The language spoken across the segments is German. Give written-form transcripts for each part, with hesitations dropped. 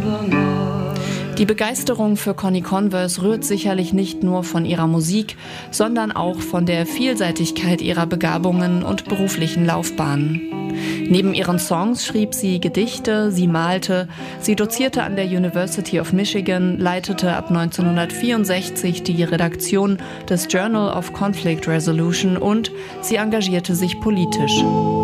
Die Begeisterung für Connie Converse rührt sicherlich nicht nur von ihrer Musik, sondern auch von der Vielseitigkeit ihrer Begabungen und beruflichen Laufbahnen. Neben ihren Songs schrieb sie Gedichte, sie malte, sie dozierte an der University of Michigan, leitete ab 1964 die Redaktion des Journal of Conflict Resolution und sie engagierte sich politisch.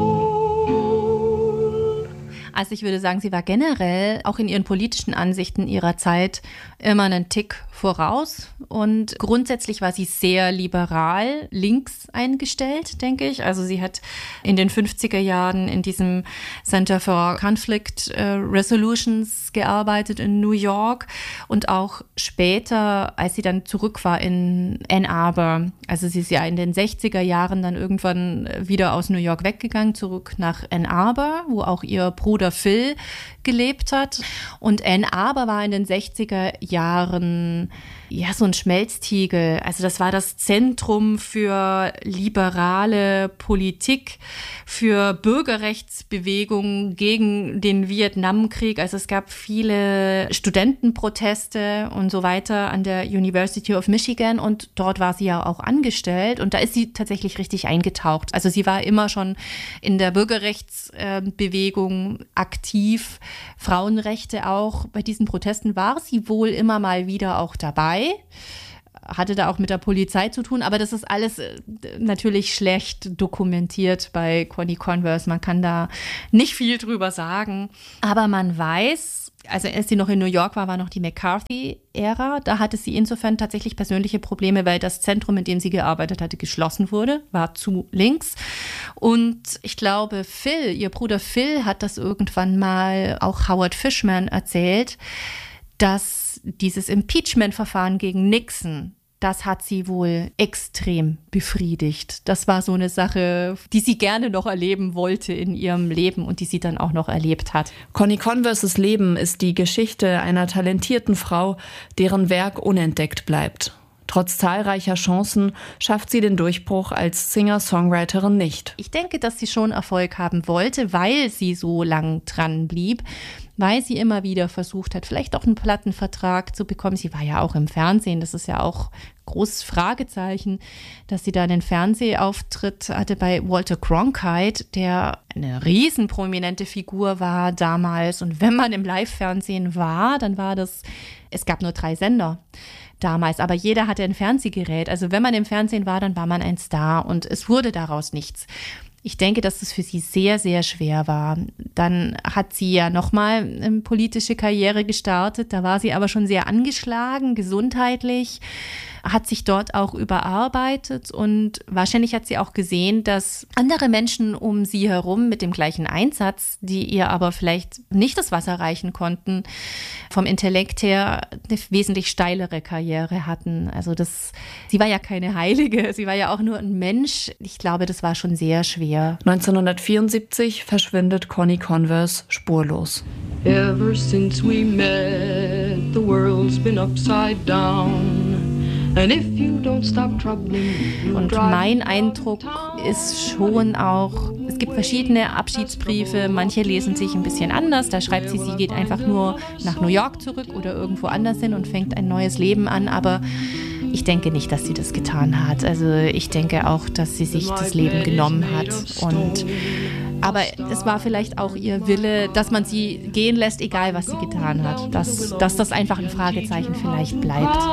Also ich würde sagen, sie war generell auch in ihren politischen Ansichten ihrer Zeit immer einen Tick voraus. Und grundsätzlich war sie sehr liberal, links eingestellt, denke ich. Also sie hat in den 50er Jahren in diesem Center for Conflict Resolutions gearbeitet in New York und auch später, als sie dann zurück war in Ann Arbor. Also sie ist ja in den 60er Jahren dann irgendwann wieder aus New York weggegangen, zurück nach Ann Arbor, wo auch ihr Bruder Phil gelebt hat. Und Ann Arbor war in den 60er Jahren ja so ein Schmelztiegel. Also das war das Zentrum für liberale Politik, für Bürgerrechtsbewegungen gegen den Vietnamkrieg. Also es gab viele Studentenproteste und so weiter an der University of Michigan und dort war sie ja auch angestellt und da ist sie tatsächlich richtig eingetaucht. Also sie war immer schon in der Bürgerrechtsbewegung aktiv, Frauenrechte auch. Bei diesen Protesten war sie wohl immer mal wieder auch dabei. Hatte da auch mit der Polizei zu tun, aber das ist alles natürlich schlecht dokumentiert bei Connie Converse. Man kann da nicht viel drüber sagen, aber man weiß, also als sie noch in New York war noch die McCarthy-Ära. Da hatte sie insofern tatsächlich persönliche Probleme, weil das Zentrum, in dem sie gearbeitet hatte, geschlossen wurde, war zu links. Und ich glaube, ihr Bruder Phil hat das irgendwann mal auch Howard Fishman erzählt, dass dieses Impeachment-Verfahren gegen Nixon, das hat sie wohl extrem befriedigt. Das war so eine Sache, die sie gerne noch erleben wollte in ihrem Leben und die sie dann auch noch erlebt hat. Connie Converses Leben ist die Geschichte einer talentierten Frau, deren Werk unentdeckt bleibt. Trotz zahlreicher Chancen schafft sie den Durchbruch als Singer-Songwriterin nicht. Ich denke, dass sie schon Erfolg haben wollte, weil sie so lang dran blieb, weil sie immer wieder versucht hat, vielleicht auch einen Plattenvertrag zu bekommen. Sie war ja auch im Fernsehen, das ist ja auch großes Fragezeichen, dass sie da einen Fernsehauftritt hatte bei Walter Cronkite, der eine riesenprominente Figur war damals. Und wenn man im Live-Fernsehen war, dann war es gab nur 3 Sender damals, aber jeder hatte ein Fernsehgerät. Also wenn man im Fernsehen war, dann war man ein Star und es wurde daraus nichts. Ich denke, dass das für sie sehr, sehr schwer war. Dann hat sie ja nochmal eine politische Karriere gestartet. Da war sie aber schon sehr angeschlagen, gesundheitlich, hat sich dort auch überarbeitet und wahrscheinlich hat sie auch gesehen, dass andere Menschen um sie herum mit dem gleichen Einsatz, die ihr aber vielleicht nicht das Wasser reichen konnten, vom Intellekt her eine wesentlich steilere Karriere hatten. Also sie war ja keine Heilige, sie war ja auch nur ein Mensch. Ich glaube, das war schon sehr schwer. 1974 verschwindet Connie Converse spurlos. Ever since we met, the world's been upside down. Und mein Eindruck ist schon auch, es gibt verschiedene Abschiedsbriefe, manche lesen sich ein bisschen anders, da schreibt sie geht einfach nur nach New York zurück oder irgendwo anders hin und fängt ein neues Leben an, aber ich denke nicht, dass sie das getan hat. Also ich denke auch, dass sie sich das Leben genommen hat aber es war vielleicht auch ihr Wille, dass man sie gehen lässt, egal was sie getan hat, dass das einfach ein Fragezeichen vielleicht bleibt.